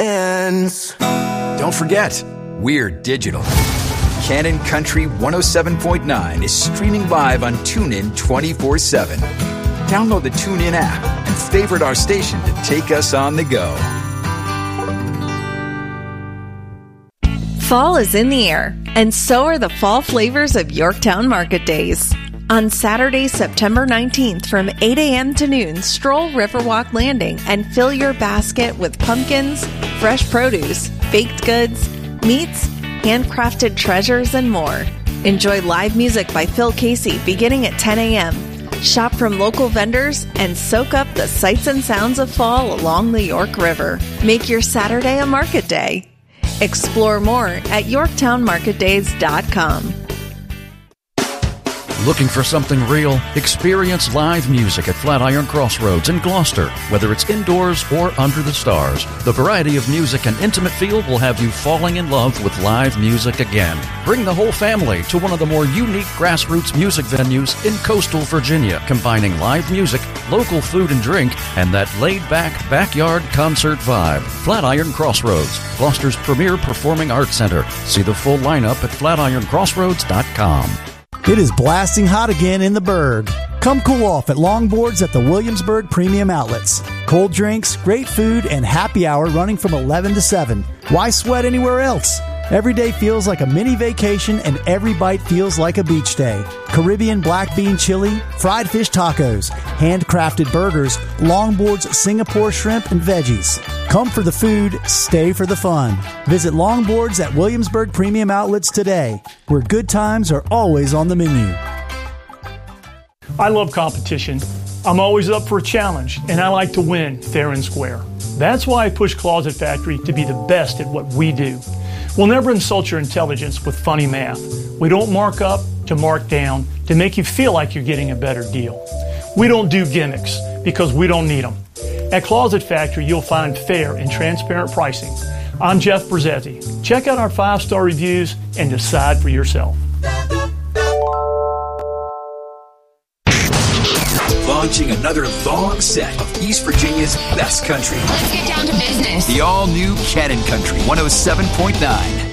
ends. Don't forget, we're digital. Cannon Country 107.9 is streaming live on TuneIn 24/7. Download the TuneIn app and favorite our station to take us on the go. Fall is in the air, and so are the fall flavors of Yorktown Market Days. On Saturday, September 19th from 8 a.m. to noon, stroll Riverwalk Landing and fill your basket with pumpkins, fresh produce, baked goods, meats, handcrafted treasures, and more. Enjoy live music by Phil Casey beginning at 10 a.m. Shop from local vendors and soak up the sights and sounds of fall along the York River. Make your Saturday a market day. Explore more at YorktownMarketDays.com. Looking for something real? Experience live music at Flatiron Crossroads in Gloucester. Whether it's indoors or under the stars, the variety of music and intimate feel will have you falling in love with live music again. Bring the whole family to one of the more unique grassroots music venues in coastal Virginia, combining live music, local food and drink, and that laid-back backyard concert vibe. Flatiron Crossroads, Gloucester's premier performing arts center. See the full lineup at FlatironCrossroads.com. It is blasting hot again in the Burg. Come cool off at Longboards at the Williamsburg Premium Outlets. Cold drinks, great food, and happy hour running from 11 to 7. Why sweat anywhere else? Every day feels like a mini vacation and every bite feels like a beach day. Caribbean black bean chili, fried fish tacos, handcrafted burgers, Longboards Singapore shrimp and veggies. Come for the food, stay for the fun. Visit Longboards at Williamsburg Premium Outlets today, where good times are always on the menu. I love competition. I'm always up for a challenge, and I like to win fair and square. That's why I push Closet Factory to be the best at what we do. We'll never insult your intelligence with funny math. We don't mark up to mark down to make you feel like you're getting a better deal. We don't do gimmicks because we don't need them. At Closet Factory, you'll find fair and transparent pricing. I'm Jeff Brzezzi. Check out our 5-star reviews and decide for yourself. Launching another long set of East Virginia's best country. Let's get down to business. The all-new Cannon Country 107.9.